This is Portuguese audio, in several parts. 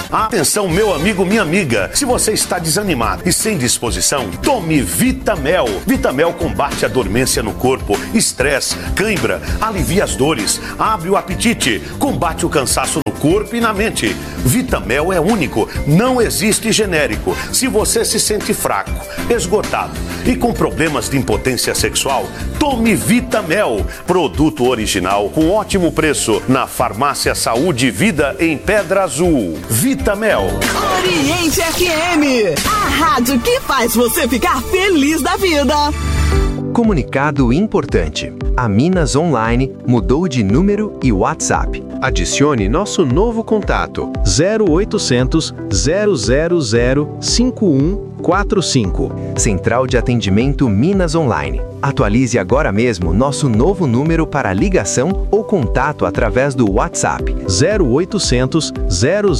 Atenção, meu amigo, minha amiga. Se você está desanimado e sem disposição, tome Vitamel. Vitamel combate a dormência no corpo, estresse, cãibra, alivia as dores, abre o apetite, combate o cansaço no corpo e na mente. Vitamel é único, não existe genérico. Se você se sente fraco, esgotado e com problemas de impotência sexual, tome Vitamel. Produto original com ótimo preço na Farmácia Saúde e Vida em Pedra Azul. Vitamel. Oriente FM, a rádio que faz você ficar feliz da vida. Comunicado importante. A Minas Online mudou de número e WhatsApp. Adicione nosso novo contato 0800 000 5145. Central de Atendimento Minas Online. Atualize agora mesmo nosso novo número para ligação ou contato através do WhatsApp 0800 000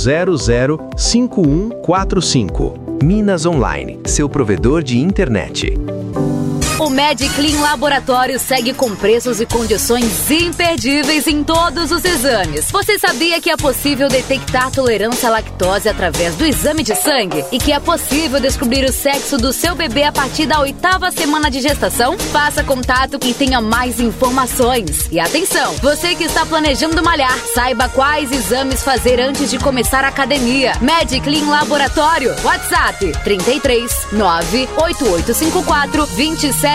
5145. Minas Online, seu provedor de internet. O MedClean Laboratório segue com preços e condições imperdíveis em todos os exames. Você sabia que é possível detectar tolerância à lactose através do exame de sangue? E que é possível descobrir o sexo do seu bebê a partir da 8ª semana de gestação? Faça contato e tenha mais informações. E atenção, você que está planejando malhar, saiba quais exames fazer antes de começar a academia. MedClean Laboratório, WhatsApp 33 98854 2748.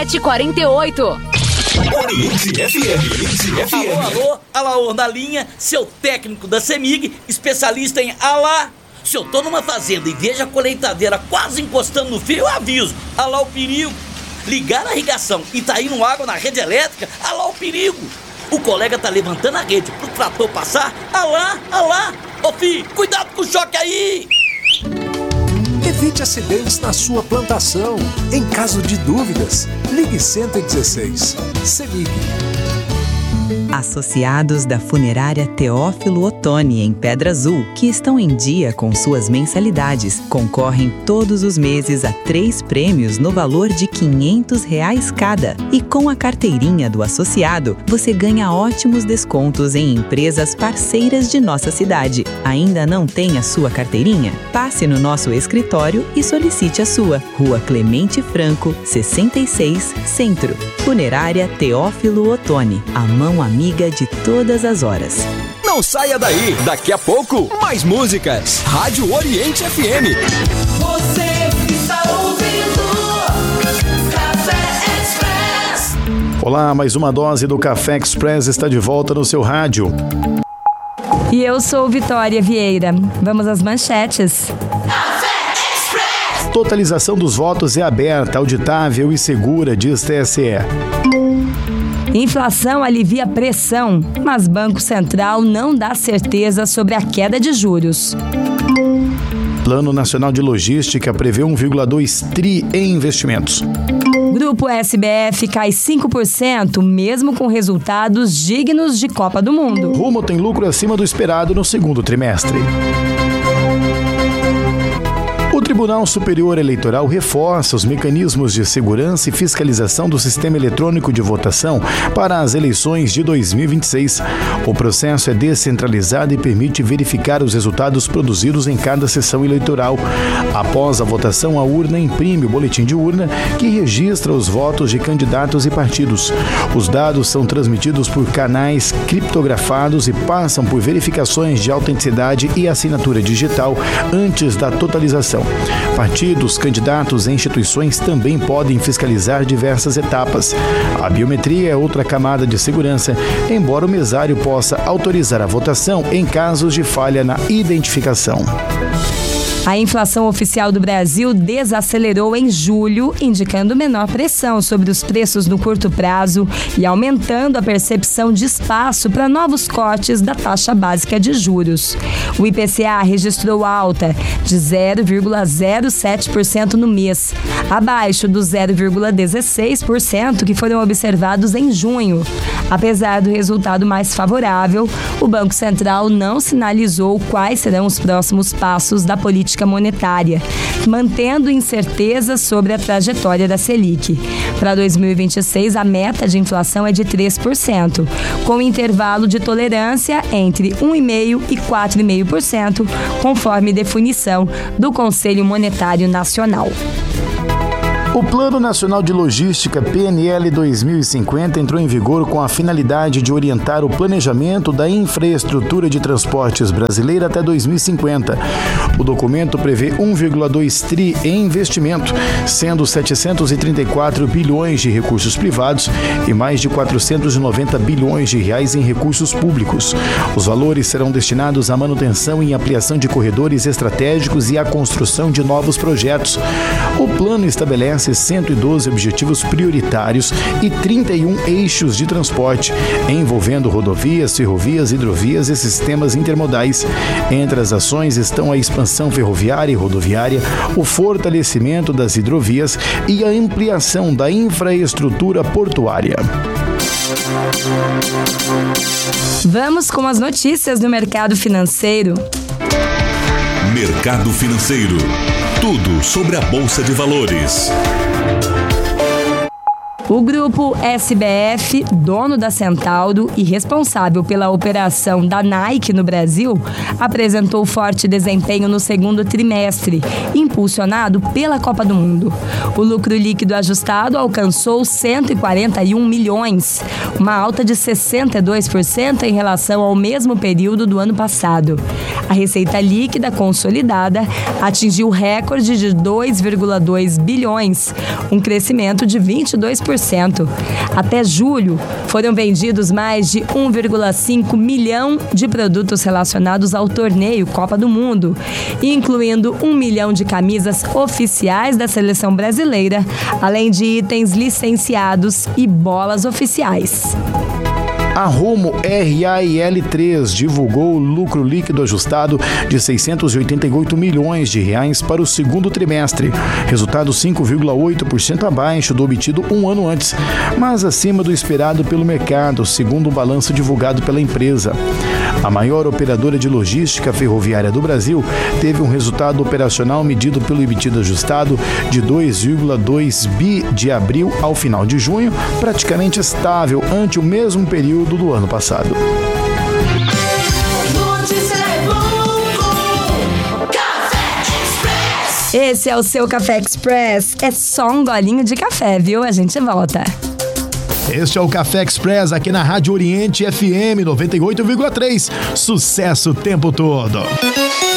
Oriente FM. Alô, Alaor na linha, seu técnico da CEMIG, especialista em Se eu tô numa fazenda e vejo a colheitadeira quase encostando no fio, eu aviso. Alá o perigo. Ligar a irrigação e tá indo água na rede elétrica, alá o perigo. O colega tá levantando a rede pro trator passar, alá. Ô filho, cuidado com o choque aí. Evite acidentes na sua plantação. Em caso de dúvidas, ligue 116. CEMIG. Associados da Funerária Teófilo Otoni, em Pedra Azul, que estão em dia com suas mensalidades, concorrem todos os meses a 3 prêmios no valor de R$500 cada. E com a carteirinha do associado, você ganha ótimos descontos em empresas parceiras de nossa cidade. Ainda não tem a sua carteirinha? Passe no nosso escritório e solicite a sua. Rua Clemente Franco, 66, Centro. Funerária Teófilo Otoni, a mão amiga de todas as horas. Não saia daí, daqui a pouco, mais músicas. Rádio Oriente FM. Você está ouvindo Café Express. Olá, mais uma dose do Café Express está de volta no seu rádio. E eu sou Vitória Vieira. Vamos às manchetes. Totalização dos votos é aberta, auditável e segura, diz TSE. Inflação alivia pressão, mas Banco Central não dá certeza sobre a queda de juros. Plano Nacional de Logística prevê 1,2 tri em investimentos. Grupo SBF cai 5%, mesmo com resultados dignos de Copa do Mundo. Rumo tem lucro acima do esperado no segundo trimestre. O Tribunal Superior Eleitoral reforça os mecanismos de segurança e fiscalização do sistema eletrônico de votação para as eleições de 2026. O processo é descentralizado e permite verificar os resultados produzidos em cada sessão eleitoral. Após a votação, a urna imprime o boletim de urna que registra os votos de candidatos e partidos. Os dados são transmitidos por canais criptografados e passam por verificações de autenticidade e assinatura digital antes da totalização. Partidos, candidatos e instituições também podem fiscalizar diversas etapas. A biometria é outra camada de segurança, embora o mesário possa autorizar a votação em casos de falha na identificação. A inflação oficial do Brasil desacelerou em julho, indicando menor pressão sobre os preços no curto prazo e aumentando a percepção de espaço para novos cortes da taxa básica de juros. O IPCA registrou alta de 0,07% no mês, abaixo dos 0,16% que foram observados em junho. Apesar do resultado mais favorável, o Banco Central não sinalizou quais serão os próximos passos da política política monetária, mantendo incertezas sobre a trajetória da Selic. Para 2026, a meta de inflação é de 3%, com intervalo de tolerância entre 1,5% e 4,5%, conforme definição do Conselho Monetário Nacional. O Plano Nacional de Logística, PNL 2050, entrou em vigor com a finalidade de orientar o planejamento da infraestrutura de transportes brasileira até 2050. O documento prevê 1,2 tri em investimento, sendo 734 bilhões de recursos privados e mais de 490 bilhões de reais em recursos públicos. Os valores serão destinados à manutenção e ampliação de corredores estratégicos e à construção de novos projetos. O plano estabelece 112 objetivos prioritários e 31 eixos de transporte, envolvendo rodovias, ferrovias, hidrovias e sistemas intermodais. Entre as ações estão a expansão ferroviária e rodoviária, o fortalecimento das hidrovias e a ampliação da infraestrutura portuária. Vamos com as notícias do mercado financeiro. Mercado financeiro. Tudo sobre a Bolsa de Valores. O grupo SBF, dono da Centauro e responsável pela operação da Nike no Brasil, apresentou forte desempenho no segundo trimestre, impulsionado pela Copa do Mundo. O lucro líquido ajustado alcançou 141 milhões, uma alta de 62% em relação ao mesmo período do ano passado. A receita líquida consolidada atingiu recorde de 2,2 bilhões, um crescimento de 22%. Até julho, foram vendidos mais de 1,5 milhão de produtos relacionados ao torneio Copa do Mundo, incluindo 1 milhão de camisas oficiais da seleção brasileira, além de itens licenciados e bolas oficiais. A Rumo RAIL3 divulgou o lucro líquido ajustado de 688 milhões de reais para o segundo trimestre, resultado 5,8% abaixo do obtido um ano antes, mas acima do esperado pelo mercado, segundo o balanço divulgado pela empresa. A maior operadora de logística ferroviária do Brasil teve um resultado operacional medido pelo EBITDA ajustado de 2,2 bi de abril ao final de junho, praticamente estável ante o mesmo período do ano passado. Esse é o seu Café Express. É só um golinho de café, viu? A gente volta. Este é o Café Express aqui na Rádio Oriente FM 98,3. Sucesso o tempo todo.